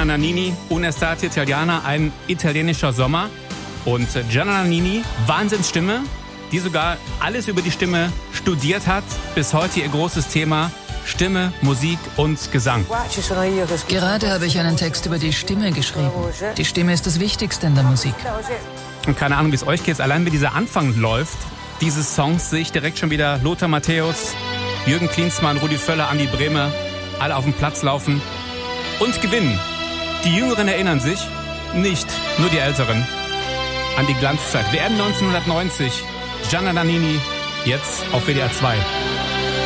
Gianna Nannini, Un'estate italiana, ein italienischer Sommer. Und Gianna Nannini, Wahnsinnsstimme, die sogar alles über die Stimme studiert hat. Bis heute ihr großes Thema: Stimme, Musik und Gesang. Gerade habe ich einen Text über die Stimme geschrieben. Die Stimme ist das Wichtigste in der Musik. Und keine Ahnung, wie es euch geht, allein wie dieser Anfang läuft, dieses Songs, sehe ich direkt schon wieder Lothar Matthäus, Jürgen Klinsmann, Rudi Völler, Andi Brehme, alle auf dem Platz laufen und gewinnen. Die Jüngeren erinnern sich, nicht nur die Älteren, an die Glanzzeit. WM 1990, Gianna Nannini, jetzt auf WDR 2.